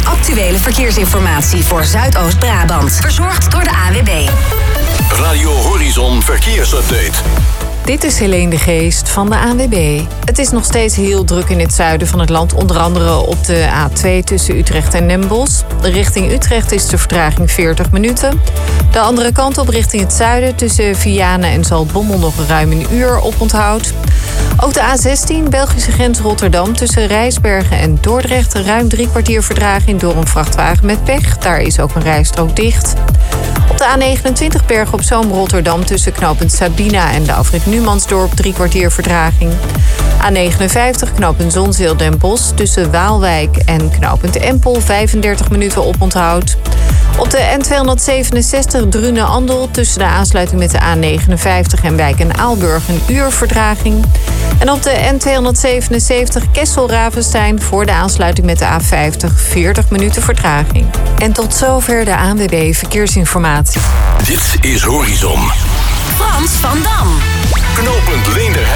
actuele verkeersinformatie voor Zuidoost-Brabant. Verzorgd door de ANWB. Radio Horizon Verkeersupdate. Dit is Helene de Geest van de ANWB. Het is nog steeds heel druk in het zuiden van het land. Onder andere op de A2 tussen Utrecht en Den Bosch. Richting Utrecht is de vertraging 40 minuten. De andere kant op richting het zuiden tussen Vianen en Zaltbommel nog ruim een uur oponthoud. Ook de A16, Belgische grens Rotterdam, tussen Rijsbergen en Dordrecht ruim 3 kwartier vertraging door een vrachtwagen met pech. Daar is ook een rijstrook dicht. Op de A29 Bergen op Zoom Rotterdam tussen knooppunt Sabina en de afrit Numansdorp 3 kwartier vertraging. A59 knooppunt Zonzeel Den Bosch tussen Waalwijk en knooppunt Empel 35 minuten oponthoud. Op de N267 Drunen-Andel tussen de aansluiting met de A59 en Wijk en Aalburg een uur vertraging. En op de N277 Kessel-Ravenstein voor de aansluiting met de A50 40 minuten vertraging. En tot zover de ANWB Verkeersinformatie. Dit is Horizon. Frans van Dam. Knooppunt Leender.